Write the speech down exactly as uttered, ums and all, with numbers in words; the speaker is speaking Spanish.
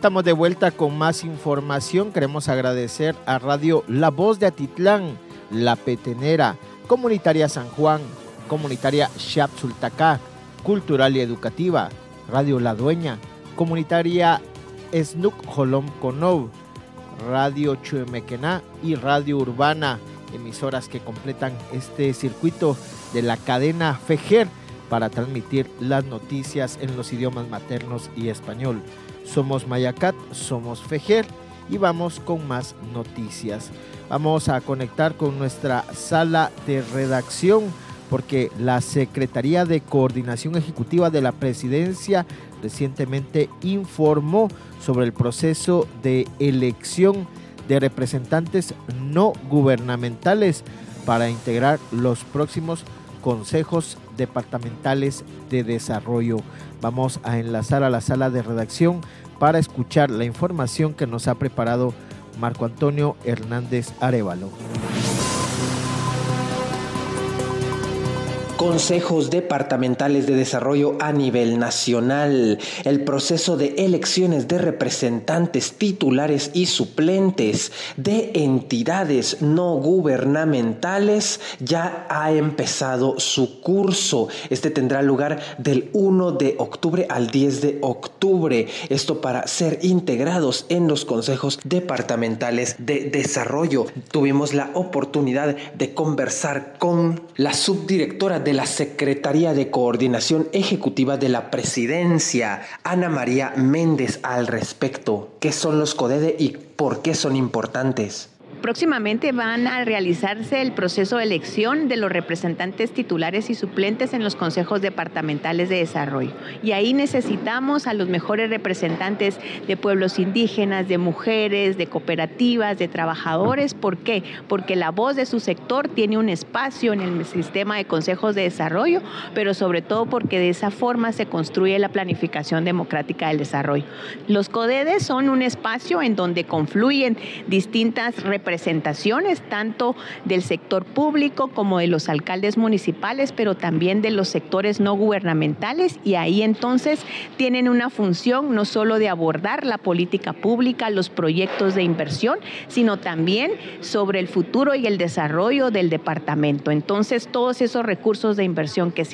estamos de vuelta con más información. Queremos agradecer a Radio La Voz de Atitlán, La Petenera, Comunitaria San Juan, Comunitaria Xapsultacá, Cultural y Educativa, Radio La Dueña, Comunitaria Esnuc Jolom Conov, Radio Chuemequená y Radio Urbana, emisoras que completan este circuito de la cadena FEJER para transmitir las noticias en los idiomas maternos y español. Somos Mayacat, somos FEJER y vamos con más noticias. Vamos a conectar con nuestra sala de redacción porque la Secretaría de Coordinación Ejecutiva de la Presidencia recientemente informó sobre el proceso de elección de representantes no gubernamentales para integrar los próximos consejos departamentales de desarrollo. Vamos a enlazar a la sala de redacción para escuchar la información que nos ha preparado Marco Antonio Hernández Arévalo. Consejos departamentales de desarrollo a nivel nacional. El proceso de elecciones de representantes titulares y suplentes de entidades no gubernamentales ya ha empezado su curso. Este tendrá lugar del primero de octubre al diez de octubre. Esto para ser integrados en los consejos departamentales de desarrollo. Tuvimos la oportunidad de conversar con la subdirectora de la Secretaría de Coordinación Ejecutiva de la Presidencia, Ana María Méndez, al respecto. ¿Qué son los CODEDE y por qué son importantes? Próximamente van a realizarse el proceso de elección de los representantes titulares y suplentes en los consejos departamentales de desarrollo. Y ahí necesitamos a los mejores representantes de pueblos indígenas, de mujeres, de cooperativas, de trabajadores. ¿Por qué? Porque la voz de su sector tiene un espacio en el sistema de consejos de desarrollo, pero sobre todo porque de esa forma se construye la planificación democrática del desarrollo. Los CODEDE son un espacio en donde confluyen distintas representaciones representaciones tanto del sector público como de los alcaldes municipales, pero también de los sectores no gubernamentales, y ahí entonces tienen una función no solo de abordar la política pública, los proyectos de inversión, sino también sobre el futuro y el desarrollo del departamento. Entonces, todos esos recursos de inversión que se